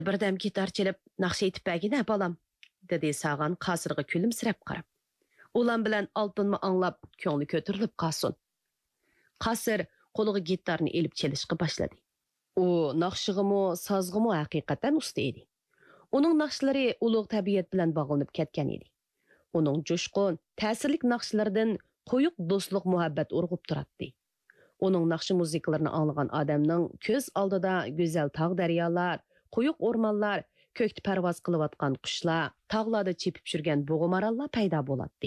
Birdam gitar chelib, naqsh aytib bagina balam, dedi Sağan Qasırga kulimsirab qarab. Ulan bilan Altınmı anlab, ko'ngli ko'tarilib qolsin. Qasır qo'liga gitarni elib chelishga boshladi. U naqshig'imi, sazg'imi haqiqatan usta edi. Uning naqshlari ulug' tabiat bilan bog'lanib ketgan edi. Uning jo'shqin, ta'sirlik naqshlaridan qo'yiq do'stlik muhabbat urg'ib turardi. Uning naqshi muzikalarini anglagan odamning ko'z oldida go'zal tog' daryolar, quyuq o'rmonlar, ko'kda parvoz qilayotgan qushlar, tog'larda chepib yurgan bo'g'imorallar paydo bo'ladi.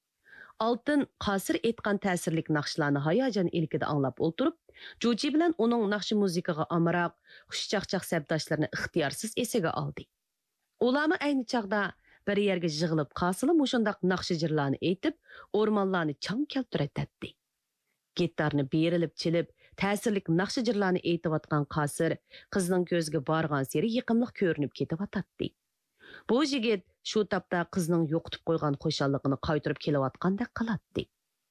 Altın Qasır aytgan ta'sirlik naqshlarni hayajon ilkida anglab o'tirib, Joji bilan uning naqshi muzikaga amroq, xushchaqchaq sabdoshlarini ixtiyorsiz esiga oldi. Ularni ayni chaqda bir yerga yig'ilib qasili mushundaq naqshijirlarni aytib, o'rmonlarni chang keltiratdi. Gitarni berilib chilib, ta'sirlik naqshijirlarni aytayotgan Qasır qizning ko'ziga borgan seri yiqimliq ko'rinib ketyapti. Bu yigit shu tapda qizning yo'qitib qo'ygan xo'shalligini qaytarib kelayotgandek qiladi.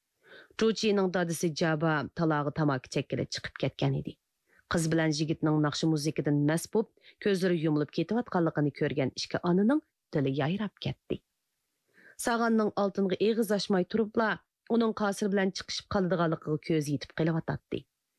Jojining dadisi Jaba talog'i tamaki chekkilib chiqib ketgan edi. Qiz bilan yigitning naqshi muzikadan mast bo'lib, ko'zlari yumilib ketayotganligini ko'rgan ishki onaning dili yayrab ketdi. Sağanning Altınga eg'iz ochmay turibla, uning Qasır bilan chiqishib qoladiganligiga ko'zi yetib qelyotdi.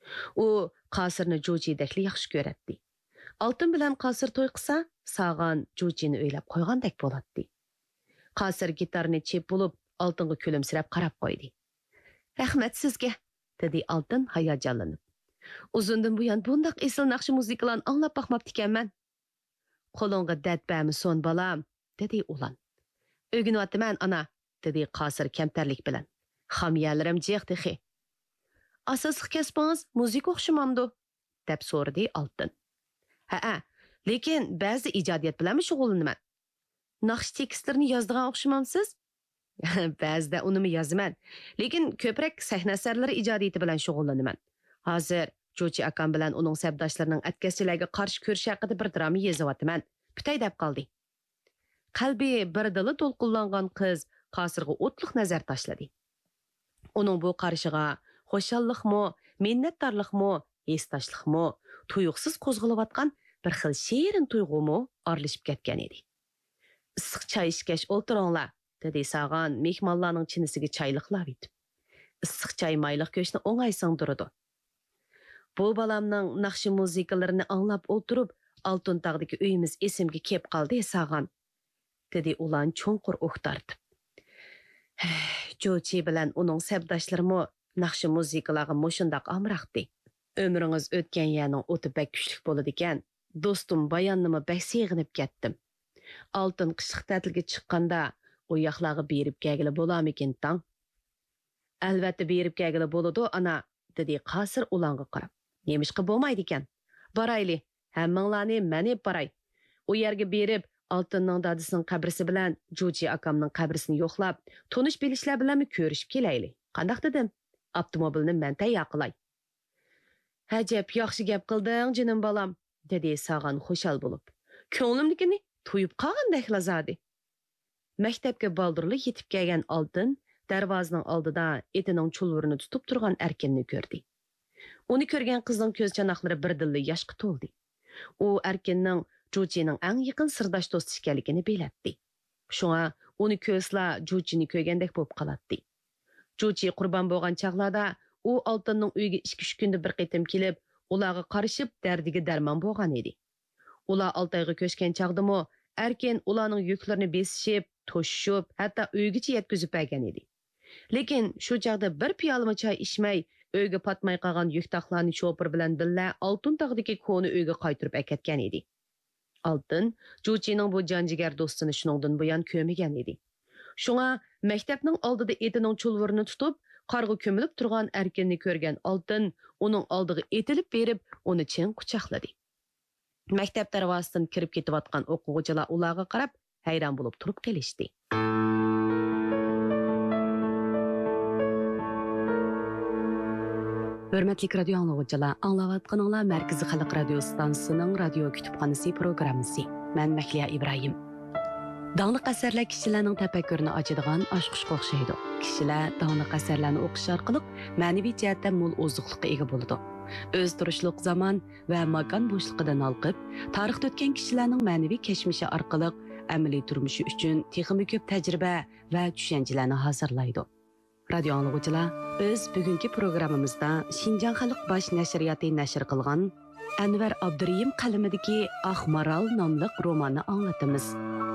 U Qasırni Jojidekli yaxshi ko'radi. Altın bilan Qasır to'y qilsa, Sağan Jojini o'ylab qo'ygandek bo'ladi. Qasır gitarni chep bo'lib, Altınga kulimsirab qarab qo'ydi. "Rahmat sizga", dedi Altın hayajonlanib. "Uzundan buyon bundaq esil naqshi muzikalarni anglab boqmabdi ekanman." "Qo'lingga dard bami son balam", dedi ulan. "O'rganyapman ana", dedi Qasır kamtarlik bilan. "Xamyalarim jiq texi." "Asosiy kasbingiz muzika o'xshamamdi?" deb so'radi Altın. "Ha, lekin ba'zi ijodiyat bilan shug'ullanaman." "Naqsh tekstlarini yozdigan o'xshamamsiz?" "Ba'zida unimi yozaman, lekin ko'proq sahna asarlari ijodiyati bilan shug'ullanaman. Hozir Joji akam bilan uning sabdoshlarining atkaschilarga qarshi ko'rish haqida bir drama yozyapman. Bitay deb qoldi." Qalbi birdili to'lqinlangan qiz Qasırga o'tliq nazar tashladi. Uning bu qarishiga xo'shallikmi, minnatdorlikmi, esdashlikmi, tuyuqsiz qo'zg'alayotgan bir xil shirin tuyg'umi aralashib ketgan edi. "Issiq choy ichgach o'tiringlar", dedi Sağan mehmonlarning chinisiga choyliqlab etib. "Issiq choy mayliq go'shtni o'ng'ay singdiradi." Bu balamning naqshi muzikalarini anglab o'tirib, Oltintog'dagi uyimiz esimga kelib qoldi, Sağan, dedi ulan cho'nqur o'xtartib. Joji bilan uning sabdoshlari naqshi muzikalarga mushundaq amraqdi. "Ömrünüz o'tgan yerning o'ti bak kuchli bo'ladi ekan. Do'stim bayonnimi bak seg'inib ketdim. Altın qishliq ta'tilga chiqqanda u yoqlarga berib kelgili bo'larmikin tang?" "Albatta berib kelgili bo'ladi ana", dedi Qasır ulanga qarab. "Nemishqa bo'lmaydi ekan? Borayli, hammanglarni men ep boray. U yerga berib Altınning dadisining qabrisi bilan Joji akamning qabrisini yo'qlab, tonish bilishlar bilan ko'rishib kelayli. Qandaq dedim? Avtomobilni men tayyor qilay." "Ajab, yaxshi gap qilding, jinim balam", dedi Sağan xushal bo'lib. "Ko'nglimnikini to'yib qolgandek lazadi." Maktabga baldurli yetib kelgan Altın darvozaning oldida etining chulvurini tutib turgan Erkinni ko'rdi. Uni ko'rgan qizning ko'z chanoqlari birdilli yoshga to'ldi. U Erkinning Jojining eng yaqin sirdosh do'sti ekanligini biladi. Shunga uni ko'zla Jojini ko'rgandek bo'lib qoladi. Joji qurbon bo'lgan chaqlarda u Altınning uyiga 2-3 kunda bir qitim kelib, ularga qarashib dardiga darmon bo'lgan edi. Ular Altayga ko'chgan chaqdimi, Erkin ularning yuklarini besishib, to'shib, hatto uygacha yetkazib bergan edi. Lekin shu chaqda bir piyolama choy ichmay, uyga patmay qolgan yuktaqlarni shopir bilan billa Oltintog'dagi ko'ni uyga qaytirib aketgan edi. Altın Jojining bu janjigar do'stini shuningdan buyon ko'rmagan edi. Shunga maktabning oldida etining chulvurini tutib, qarg'a ko'milib turgan Erkinni ko'rgan Altın uning oldiga etilib berib, uni chin quchoqladi. Maktab darvozasidan kirib ketayotgan o'quvchilar ularga qarab hayron bo'lib turib kelishdi. Hörmətli radio anlıqçılar, anlayatqanlar Mərkəzi Xalq Radio Stansiyasının radio kütüpxanası proqramısı. Mən Məhliya İbrahim. Dağlıq əsərlər kişilərning təfəkkürünü açadigan açqışqa o'xshaydi. Kishilar dağlıq əsərlarni o'qish orqali ma'naviy jihatdan mo'l oziqlikqa ega bo'ladi. O'z turishliq zamon va makon bo'shligidan olqib, tarixda o'tgan kishilarning ma'naviy kashmishi orqali amaliy turmushi uchun texnik ko'p tajriba va tushunchalarni hozirlaydi. Radio anglag'uchilar, biz bugungi programmamizda Xinjiang xalq bosh nashriyati nashr qilgan Anvar Abduriyim qalamidagi Ahmaral nomli romanni anglatamiz.